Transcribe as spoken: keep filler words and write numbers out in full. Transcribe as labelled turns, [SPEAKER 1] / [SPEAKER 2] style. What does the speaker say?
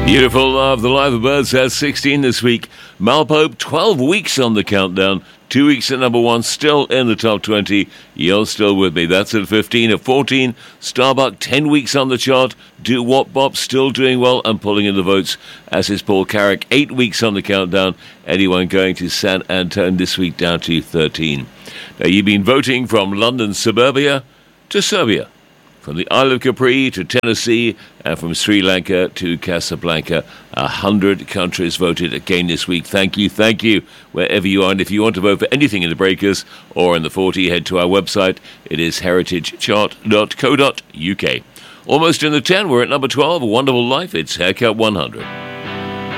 [SPEAKER 1] Beautiful Love, the Live of Birds has sixteen this week. Malpope, twelve weeks on the countdown. Two weeks at number one, still in the top twenty. You're still with me. That's at fifteen. At fourteen, Starbuck, ten weeks on the chart. Do Wop Bop, still doing well and pulling in the votes, as is Paul Carrick. Eight weeks on the countdown. Anyone going to San Antone this week down to thirteen. Now, you've been voting from London suburbia to Serbia. From the Isle of Capri to Tennessee, and from Sri Lanka to Casablanca. A hundred countries voted again this week. Thank you, thank you, wherever you are. And if you want to vote for anything in the Breakers or in the forty, head to our website. It is heritage chart dot co dot uk. Almost in the ten, we're at number twelve, A Wonderful Life. It's Haircut one hundred.